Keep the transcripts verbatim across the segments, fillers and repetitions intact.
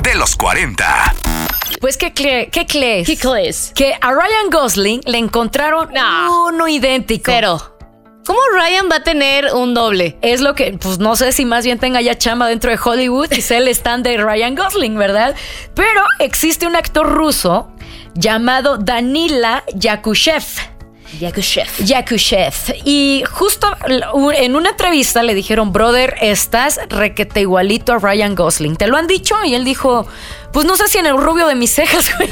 de los cuarenta. Pues, ¿qué, cre- qué crees? ¿Qué crees? Que a Ryan Gosling le encontraron No. uno idéntico. Cero. ¿Cómo Ryan va a tener un doble? Es lo que, pues no sé si más bien tenga ya chamba dentro de Hollywood y sea el stand de Ryan Gosling, ¿verdad? Pero existe un actor ruso llamado Danila Yakushev. Yakushev. Yakushev. Y justo en una entrevista le dijeron, brother, estás requete igualito a Ryan Gosling. ¿Te lo han dicho? Y él dijo, pues no sé si en el rubio de mis cejas, güey.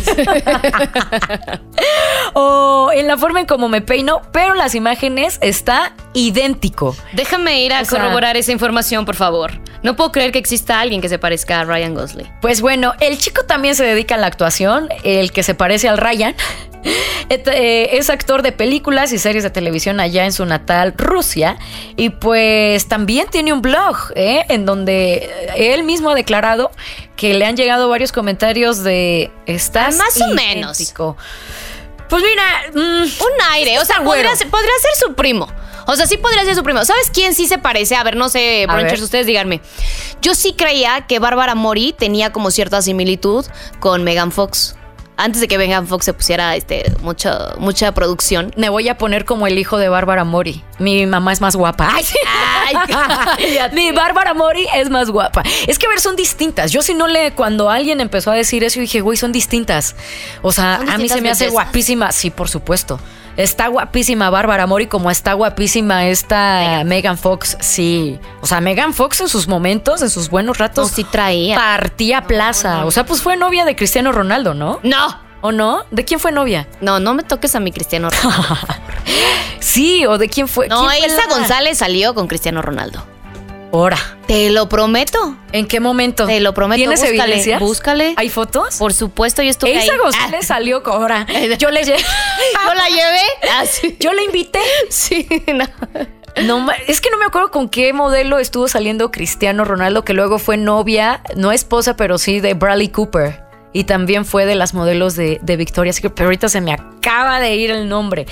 O en la forma en cómo me peino, pero las imágenes está idéntico. Déjame ir a O sea, corroborar esa información, por favor. No puedo creer que exista alguien que se parezca a Ryan Gosling. Pues bueno, el chico también se dedica a la actuación, el que se parece al Ryan. Es actor de películas y series de televisión allá en su natal Rusia. Y pues también tiene un blog, ¿eh? En donde él mismo ha declarado que le han llegado varios comentarios de estás Más o idéntico. Pues mira, mmm, un aire, o sea, güero. podría ser, podría ser su primo. O sea, sí podría ser su primo. ¿Sabes quién sí se parece? A ver, no sé, A Brunchers, ver. ustedes díganme. Yo sí creía que Bárbara Mori tenía como cierta similitud con Megan Fox. Antes de que Megan Fox se pusiera este, mucha, mucha producción. me voy a poner como el hijo de Bárbara Mori. Mi mamá es más guapa. Ay, sí. Ay, cállate. Mi Bárbara Mori es más guapa. Es que, a ver, son distintas. Yo sí no le... Cuando alguien empezó a decir eso, dije, güey, son distintas. O sea, Son a mí distintas se me hace bellezas. guapísima. Sí, por supuesto. Está guapísima Bárbara Mori como está guapísima esta Megan Fox. Sí. O sea, Megan Fox en sus momentos, en sus buenos ratos, No, sí traía. partía plaza. O sea, pues fue novia de Cristiano Ronaldo, ¿no? No, ¿O no? ¿De quién fue novia? no, no me toques a mi Cristiano Ronaldo. Sí, ¿o de quién fue? No, ¿Quién fue Elsa la- González salió con Cristiano Ronaldo. Ahora. Te lo prometo. ¿En qué momento? Te lo prometo. ¿Tienes Búscale, evidencias? Búscale. ¿Hay fotos? Por supuesto, yo estuve ahí. Elsa González salió con... Ahora. Yo le llevé... ¿Yo la llevé? Ah, sí. Yo la invité. Sí, no. No, ma- es que no me acuerdo con qué modelo estuvo saliendo Cristiano Ronaldo, que luego fue novia, no esposa, pero sí de Bradley Cooper. Y también fue de las modelos de, de Victoria's Secret, pero ahorita se me acaba de ir el nombre.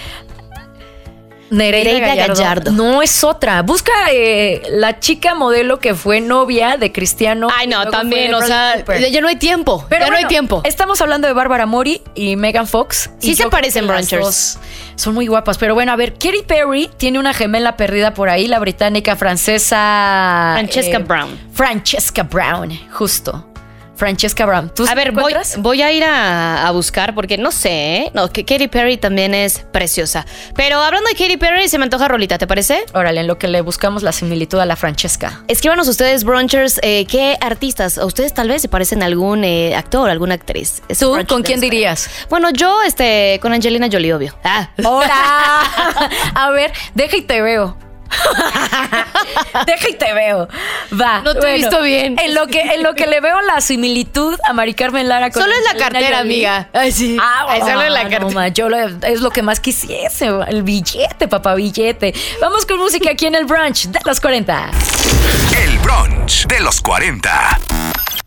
Nereida, Nereida Gallardo. Gallardo. No, es otra. Busca eh, la chica modelo que fue novia de Cristiano. Ay, y no, luego fue también, de o Bradley sea, Cooper. ya no hay tiempo. Pero ya no bueno, hay tiempo. Estamos hablando de Bárbara Mori y Megan Fox. Sí y se yo parecen, creo que las Brunchers. dos son muy guapas. Pero bueno, a ver, Katy Perry tiene una gemela perdida por ahí, la británica francesa. Francesca Brown. Francesca Brown, justo. Francesca Brown. ¿Tú A ver, voy, encuentras? voy a ir a, a buscar porque no sé, ¿eh? No, que Katy Perry también es preciosa. Pero hablando de Katy Perry, se me antoja rolita, ¿te parece? Órale, en lo que le buscamos la similitud a la Francesca. Escríbanos ustedes, Brunchers, eh, qué artistas, a ustedes tal vez se parecen a algún eh, actor, alguna actriz. Es ¿Tú Brunch con de quién los dirías? cuarenta. Bueno, yo, este, con Angelina Jolie, obvio. Ah. ¡Hola! A ver, deja y te veo. Deja y te veo. Va. No te he visto bien. En lo que, en lo que le veo la similitud a Mari Carmen Lara con Solo es la Angelina cartera, Jolie. amiga. Ay, sí. Ah, Ay, solo es la no, cartera. ma, yo lo- es lo que más quisiese, el billete, papá, billete. Vamos con música aquí en el brunch de los cuarenta. El brunch de los cuarenta.